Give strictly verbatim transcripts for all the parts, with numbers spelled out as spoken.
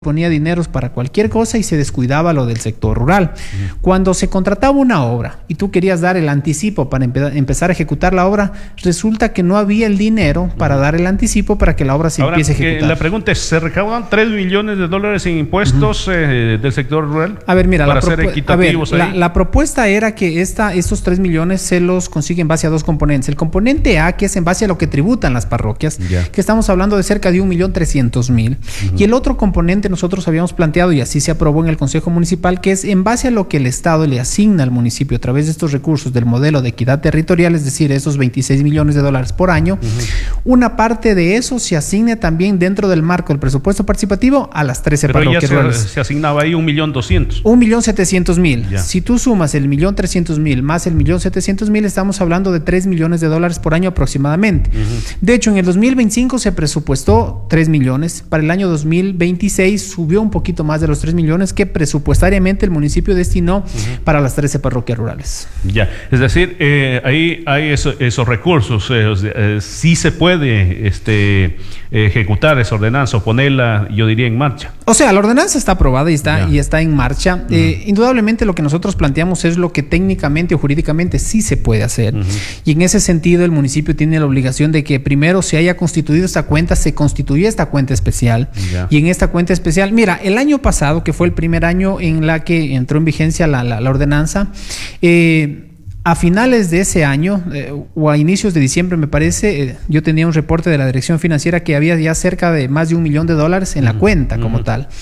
ponía dineros para cualquier cosa y se descuidaba lo del sector rural. Uh-huh. Cuando se contrataba una obra y tú querías dar el anticipo para empe- empezar a ejecutar la obra, resulta que no había el dinero para uh-huh. dar el anticipo para que la obra se Ahora, empiece a ejecutar. La pregunta es, ¿se recaudan tres millones de dólares en impuestos uh-huh. eh, del sector rural? A ver, mira, para la, ser propu- equitativos a ver, ahí. la, la propuesta era que esta, estos tres millones se los consiguen en base a dos componentes. El componente A, que es en base a lo que tributan las parroquias, yeah. que estamos hablando de cerca de un millón trescientos mil. Uh-huh. Y el otro componente nosotros habíamos planteado y así se aprobó en el Consejo Municipal, que es en base a lo que el Estado le asigna al municipio a través de estos recursos del modelo de equidad territorial, es decir, esos veintiséis millones de dólares por año, uh-huh. una parte de eso se asigne también dentro del marco del presupuesto participativo a las trece Pero parroquias ya se, rurales. se asignaba ahí un millón doscientos. Un millón setecientos mil. Si tú sumas el millón trescientos mil más el millón setecientos mil, estamos hablando de tres millones de dólares por año aproximadamente. Uh-huh. De hecho, en el dos mil veinticinco se presupuestó tres millones. Para el año dos mil veintiséis subió un poquito más de los tres millones que presupuestariamente el municipio destinó uh-huh. para las trece parroquias rurales. Ya, es decir, eh, ahí hay eso, esos recursos, eh, eh, sí se puede este, ejecutar esa ordenanza o ponerla, yo diría, en marcha. O sea, la ordenanza está aprobada y está, y está en marcha. Uh-huh. Eh, indudablemente lo que nosotros planteamos es lo que técnicamente o jurídicamente sí se puede hacer. Uh-huh. Y en ese sentido el municipio tiene la obligación de que primero se haya constituido esta cuenta, se constituye esta cuenta especial. Yeah. Y en esta cuenta especial, mira, el año pasado, que fue el primer año en la que entró en vigencia la, la, la ordenanza, eh, a finales de ese año, eh, o a inicios de diciembre me parece, eh, yo tenía un reporte de la Dirección Financiera que había ya cerca de más de un millón de dólares en la uh-huh. cuenta como uh-huh. tal.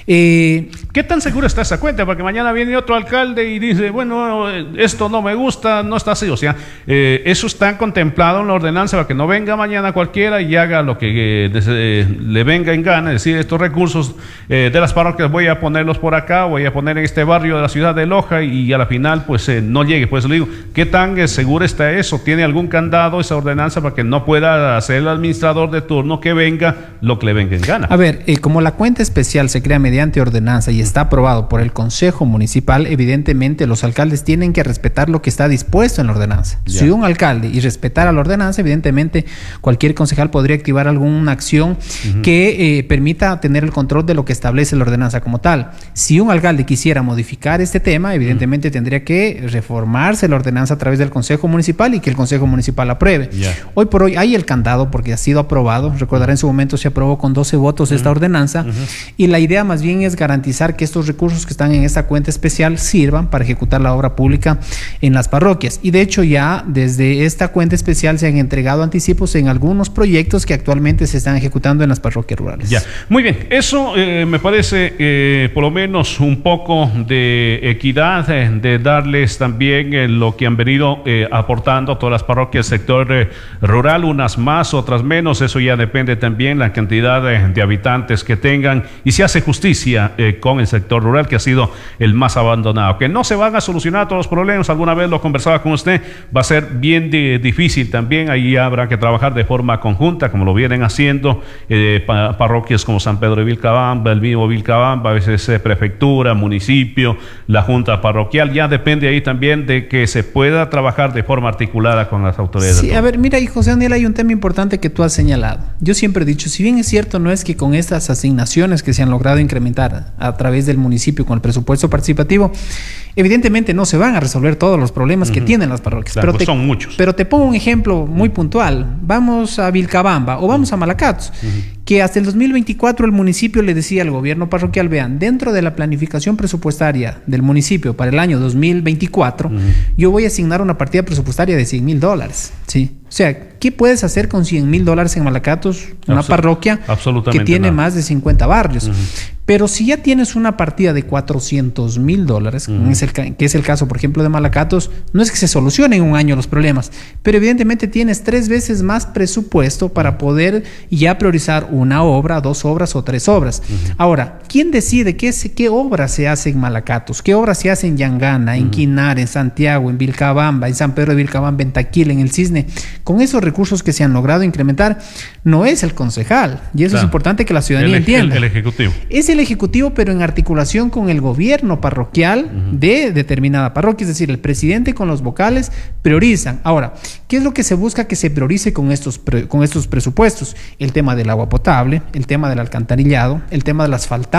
Eh, ¿Qué tan segura está esa cuenta? Porque mañana viene otro alcalde y dice, bueno, esto no me gusta, no está así. O sea, eh, eso está contemplado en la ordenanza para que no venga mañana cualquiera y haga lo que eh, desde, eh, le venga en gana. Es decir, estos recursos eh, de las parroquias voy a ponerlos por acá, voy a poner en este barrio de la ciudad de Loja y, y a la final pues eh, no llegue. Pues le digo, ¿qué tan seguro está eso? ¿Tiene algún candado esa ordenanza para que no pueda hacer el administrador de turno que venga lo que le venga en gana? A ver, eh, como la cuenta especial se crea mediante ordenanza y está aprobado por el Consejo Municipal, evidentemente los alcaldes tienen que respetar lo que está dispuesto en la ordenanza. Ya. Si un alcalde y respetara la ordenanza, evidentemente cualquier concejal podría activar alguna acción uh-huh. que eh, permita tener el control de lo que establece la ordenanza como tal. Si un alcalde quisiera modificar este tema, evidentemente uh-huh. tendría que reformarse la ordenanza a través del Consejo Municipal y que el Consejo Municipal apruebe. Yeah. Hoy por hoy hay el candado porque ha sido aprobado. Recordará, en su momento se aprobó con doce votos uh-huh. esta ordenanza uh-huh. y la idea más bien es garantizar que estos recursos que están en esta cuenta especial sirvan para ejecutar la obra pública en las parroquias. Y de hecho ya desde esta cuenta especial se han entregado anticipos en algunos proyectos que actualmente se están ejecutando en las parroquias rurales. Ya, muy bien. Eso eh, me parece eh, por lo menos un poco de equidad, eh, de darles también eh, lo que han venido eh, aportando todas las parroquias del sector eh, rural, unas más, otras menos. Eso ya depende también la cantidad de, de habitantes que tengan y se hace justicia eh, con el sector rural, que ha sido el más abandonado. Que no se van a solucionar todos los problemas, alguna vez lo conversaba con usted, va a ser bien de, difícil también. Ahí habrá que trabajar de forma conjunta, como lo vienen haciendo eh, pa, parroquias como San Pedro de Vilcabamba, el mismo Vilcabamba, a veces eh, prefectura, municipio, la junta parroquial. Ya depende ahí también de que se pueda trabajar de forma articulada con las autoridades. Sí, a ver, mira, y José Daniel, hay un tema importante que tú has señalado. Yo siempre he dicho, si bien es cierto, no es que con estas asignaciones que se han logrado incrementar a través del municipio con el presupuesto participativo, evidentemente no se van a resolver todos los problemas uh-huh. que tienen las parroquias. Claro, pero pues te, son muchos. Pero te pongo un ejemplo muy puntual. Vamos a Vilcabamba o vamos a Malacatos, uh-huh. que hasta el dos mil veinticuatro el municipio le decía al gobierno parroquial, vean, dentro de la planificación presupuestaria del municipio para el año dos mil veinticuatro, uh-huh. yo voy a asignar una partida presupuestaria de cien mil dólares. Sí. O sea, ¿qué puedes hacer con cien mil dólares en Malacatos? Una Absol- parroquia que tiene nada. más de cincuenta barrios. Uh-huh. Pero si ya tienes una partida de cuatrocientos mil dólares, uh-huh. es el, que es el caso, por ejemplo, de Malacatos, no es que se solucionen en un año los problemas, pero evidentemente tienes tres veces más presupuesto para poder ya priorizar una obra, dos obras o tres obras. Uh-huh. Ahora, ¿quién decide qué, es, qué obra se hace en Malacatos? ¿Qué obra se hace en Yangana, en uh-huh. Quinar, en Santiago, en Vilcabamba, en San Pedro de Vilcabamba, en Taquil, en El Cisne? Con esos recursos que se han logrado incrementar, no es el concejal, y eso claro. es importante que la ciudadanía el, entienda. El, el ejecutivo. Es el ejecutivo, pero en articulación con el gobierno parroquial uh-huh. de determinada parroquia, es decir, el presidente con los vocales priorizan. Ahora, ¿qué es lo que se busca que se priorice con estos, pre, con estos presupuestos? El tema del agua potable, el tema del alcantarillado, el tema del asfaltado